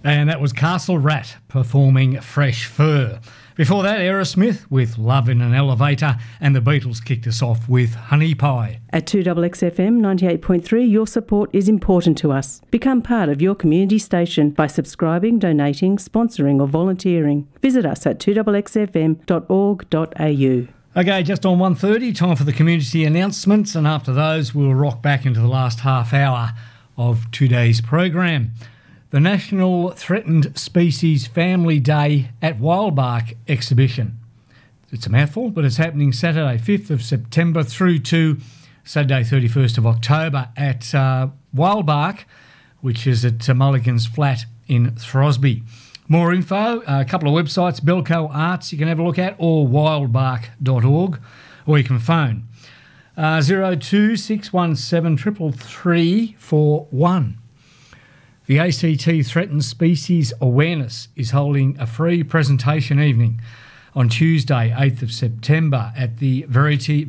And that was Castle Rat performing Fresh Fur. Before that, Aerosmith with Love in an Elevator, and the Beatles kicked us off with Honey Pie. At 2XXFM 98.3, your support is important to us. Become part of your community station by subscribing, donating, sponsoring or volunteering. Visit us at 2XXFM.org.au. Okay, just on 1:30, time for the community announcements, and after those we'll rock back into the last half hour of today's program. The National Threatened Species Family Day at Wildbark exhibition. It's a mouthful, but it's happening Saturday 5th of September through to Saturday 31st of October at Wildbark, which is at Mulligan's Flat in Throsby. More info, a couple of websites, Belco Arts you can have a look at, or wildbark.org, or you can phone 02 617 333 41. The ACT Threatened Species Awareness is holding a free presentation evening on Tuesday, 8th of September at the Verity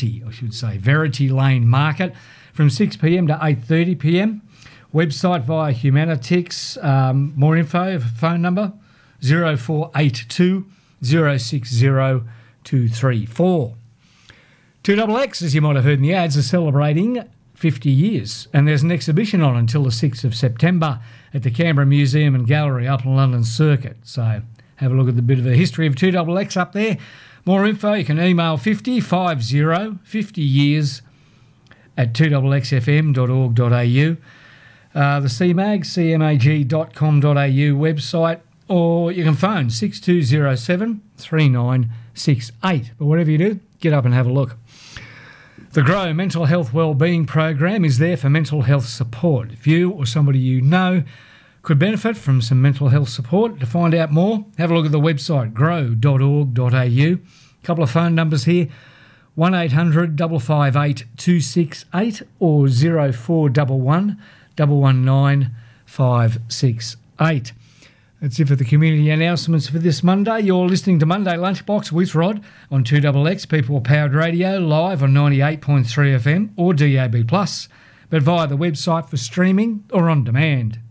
Lane Market from 6 p.m. to 8:30 p.m. Website via Humanitix. More info, phone number 0482 060 234. 2XX, as you might have heard in the ads, are celebrating 50 years, and there's an exhibition on until the 6th of September at the Canberra Museum and Gallery up in London Circuit. So have a look at the bit of a history of 2XX up there. More info, you can email 50 years at 2XXFM.org.au. The CMAG, cmag.com.au website, or you can phone 6207 3968. But whatever you do, get up and have a look. The GROW Mental Health Wellbeing Program is there for mental health support. If you or somebody you know could benefit from some mental health support, to find out more, have a look at the website grow.org.au. A couple of phone numbers here, 1800 558 268 or 0411 119 568. That's it for the community announcements for this Monday. You're listening to Monday Lunchbox with Rod on 2XX People Powered Radio, live on 98.3 FM or DAB+, but via the website for streaming or on demand.